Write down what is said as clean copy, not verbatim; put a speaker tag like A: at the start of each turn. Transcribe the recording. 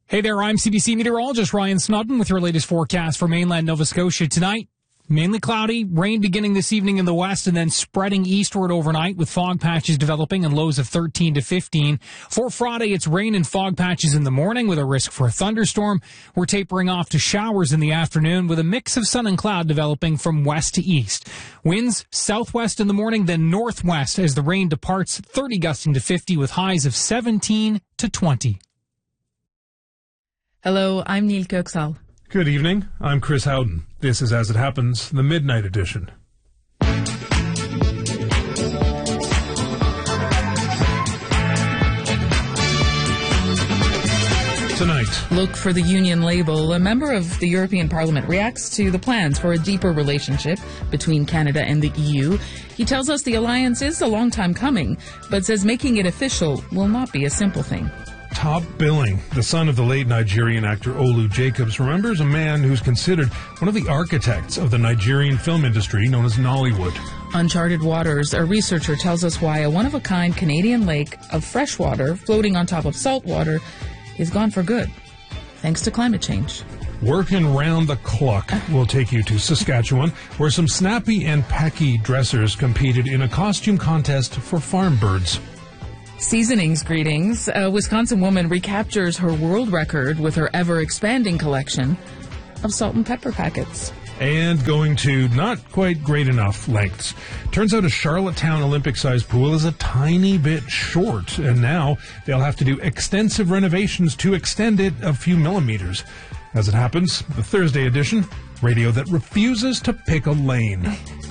A: Hey there, I'm CBC meteorologist Ryan Snodden with your latest forecast for mainland Nova Scotia tonight. Mainly cloudy, rain beginning this evening in the west and then spreading eastward overnight with fog patches developing and lows of 13 to 15. For Friday, it's rain and fog patches in the morning with a risk for a thunderstorm. We're tapering off to showers in the afternoon with a mix of sun and cloud developing from west to east. Winds southwest in the morning, then northwest as the rain departs, 30 gusting to 50 with highs of 17 to 20.
B: Hello, I'm Neil Köksal.
C: Good evening. I'm Chris Howden. This is As It Happens, the Midnight Edition. Tonight.
B: Look for the Union label. A member of the European Parliament reacts to the plans for a deeper relationship between Canada and the EU. He tells us the alliance is a long time coming, but says making it official will not be a simple thing.
C: Top billing. The son of the late Nigerian actor Olu Jacobs remembers a man who's considered one of the architects of the Nigerian film industry known as Nollywood.
B: Uncharted waters. A researcher tells us why a one-of-a-kind Canadian lake of fresh water floating on top of salt water is gone for good, thanks to climate change.
C: Working round the clock. We'll take you to Saskatchewan, where some snappy and pecky dressers competed in a costume contest for farm birds.
B: Seasonings greetings. A Wisconsin woman recaptures her world record with her ever-expanding collection of salt and pepper packets.
C: And going to not quite great enough lengths. Turns out a Charlottetown Olympic-sized pool is a tiny bit short, and now they'll have to do extensive renovations to extend it a few millimeters. As it happens, the Thursday edition, radio that refuses to pick a lane.